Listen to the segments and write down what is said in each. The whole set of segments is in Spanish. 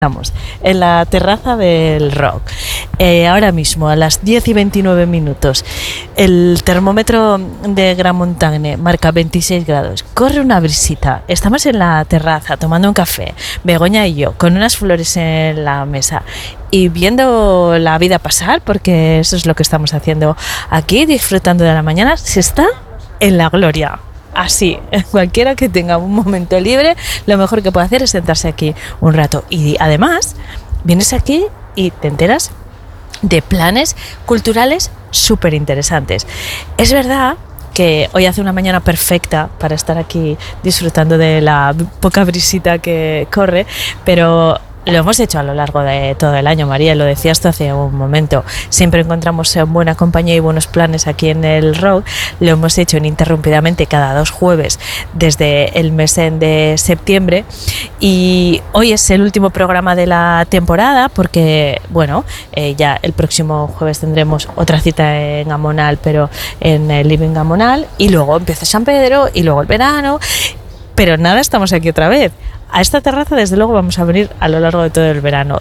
Estamos en la terraza del Rock. Ahora mismo, a las 10:29, el termómetro de Gran Montagne marca 26 grados. Corre una brisita. Estamos en la terraza tomando un café, Begoña y yo, con unas flores en la mesa y viendo la vida pasar, porque eso es lo que estamos haciendo aquí, disfrutando de la mañana. Se está en la gloria. Así, cualquiera que tenga un momento libre, lo mejor que puede hacer es sentarse aquí un rato. Y además, vienes aquí y te enteras de planes culturales súper interesantes. Es verdad que hoy hace una mañana perfecta para estar aquí disfrutando de la poca brisita que corre, pero lo hemos hecho a lo largo de todo el año, María, lo decías tú hace un momento. Siempre encontramos buena compañía y buenos planes aquí en el Rock. Lo hemos hecho ininterrumpidamente cada 2 jueves desde el mes de septiembre. Y hoy es el último programa de la temporada porque, bueno, ya el próximo jueves tendremos otra cita en Gamonal, pero en el Living Gamonal. Y luego empieza San Pedro y luego el verano. Pero nada, estamos aquí otra vez. A esta terraza, desde luego, vamos a venir a lo largo de todo el verano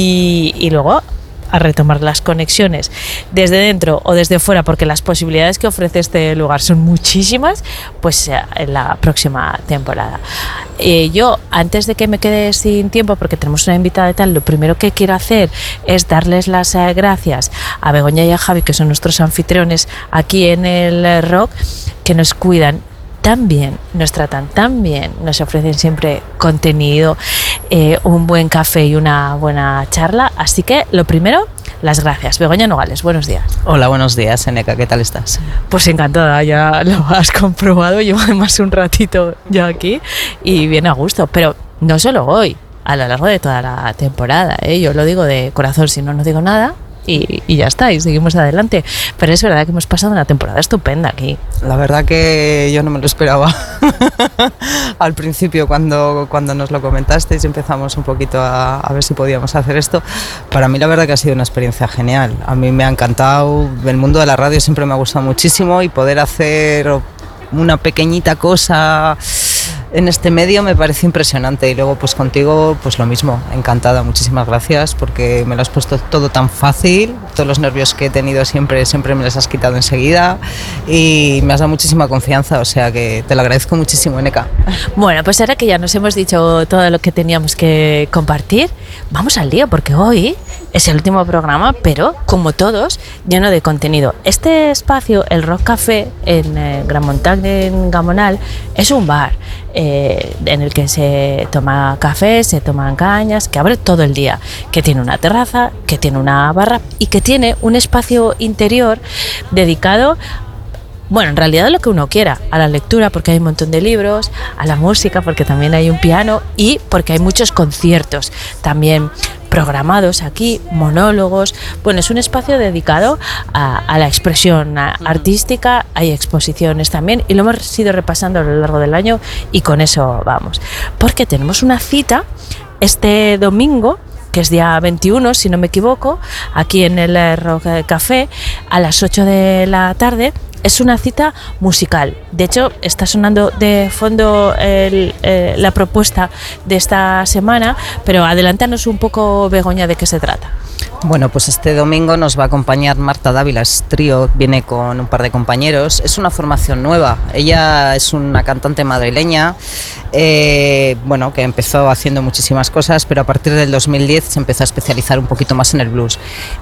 y luego a retomar las conexiones desde dentro o desde fuera, porque las posibilidades que ofrece este lugar son muchísimas, pues en la próxima temporada. Yo, antes de que me quede sin tiempo, porque tenemos una invitada y tal, lo primero que quiero hacer es darles las gracias a Begoña y a Javi, que son nuestros anfitriones aquí en el Rock, que nos cuidan tan bien, nos tratan tan bien, nos ofrecen siempre contenido, un buen café y una buena charla. Así que lo primero, las gracias. Begoña Nogales, buenos días. Hola, buenos días, Eneca, ¿qué tal estás? Pues encantada, ya lo has comprobado, llevo además un ratito ya aquí y bien a gusto, pero no solo hoy, a lo largo de toda la temporada, yo lo digo de corazón, si no, no digo nada. Y ya está, y seguimos adelante. Pero es verdad que hemos pasado una temporada estupenda aquí. La verdad que yo no me lo esperaba. Al principio, cuando nos lo comentasteis y empezamos un poquito a ver si podíamos hacer esto, para mí la verdad que ha sido una experiencia genial. A mí me ha encantado, el mundo de la radio siempre me ha gustado muchísimo y poder hacer una pequeñita cosa en este medio me parece impresionante. Y luego pues contigo pues lo mismo, encantada, muchísimas gracias porque me lo has puesto todo tan fácil, todos los nervios que he tenido siempre me los has quitado enseguida y me has dado muchísima confianza, o sea que te lo agradezco muchísimo, Eneca. Bueno, pues ahora que ya nos hemos dicho todo lo que teníamos que compartir, vamos al lío, porque hoy es el último programa, pero como todos, lleno de contenido. Este espacio, el Rock Café en Gran Montagne, en Gamonal, es un bar en el que se toma café, se toman cañas, que abre todo el día, que tiene una terraza, que tiene una barra y que tiene un espacio interior dedicado, bueno, en realidad a lo que uno quiera, a la lectura, porque hay un montón de libros, a la música, porque también hay un piano y porque hay muchos conciertos también programados aquí, monólogos. Bueno, es un espacio dedicado a la expresión artística, hay exposiciones también y lo hemos ido repasando a lo largo del año y con eso vamos. Porque tenemos una cita este domingo, que es día 21, si no me equivoco, aquí en el Rock Café, a las 8 de la tarde. Es una cita musical. De hecho, está sonando de fondo la propuesta de esta semana, pero adelántanos un poco, Begoña, de qué se trata. Bueno, pues este domingo nos va a acompañar Marta Dávila, es trío, viene con un par de compañeros. Es una formación nueva. Ella es una cantante madrileña, bueno, que empezó haciendo muchísimas cosas, pero a partir del 2010 se empezó a especializar un poquito más en el blues.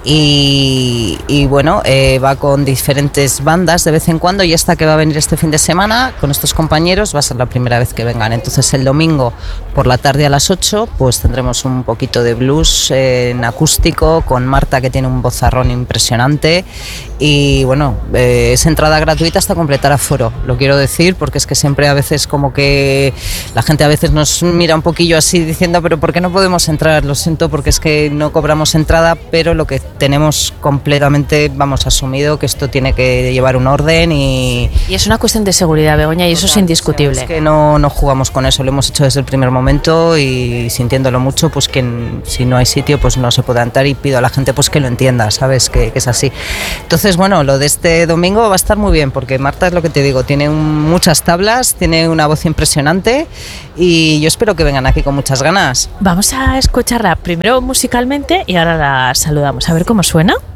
Y bueno, va con diferentes bandas de vez en cuando, y esta que va a venir este fin de semana con estos compañeros va a ser la primera vez que vengan. Entonces el domingo por la tarde a las 8 pues tendremos un poquito de blues en acústico con Marta, que tiene un vozarrón impresionante. Y bueno, es entrada gratuita hasta completar aforo, lo quiero decir, porque es que siempre a veces como que la gente a veces nos mira un poquillo así diciendo, pero ¿por qué no podemos entrar? Lo siento, porque es que no cobramos entrada, pero lo que tenemos completamente, vamos, asumido que esto tiene que llevar un orden y es una cuestión de seguridad, Begoña, y eso es indiscutible. O sea, es que no jugamos con eso, lo hemos hecho desde el primer momento y sintiéndolo mucho, pues que si no hay sitio pues no se puede entrar, y pido rápido a la gente, pues que lo entienda, ¿sabes? Que es así. Entonces, bueno, lo de este domingo va a estar muy bien, porque Marta es lo que te digo, tiene muchas tablas, tiene una voz impresionante y yo espero que vengan aquí con muchas ganas. Vamos a escucharla primero musicalmente y ahora la saludamos. A ver cómo suena.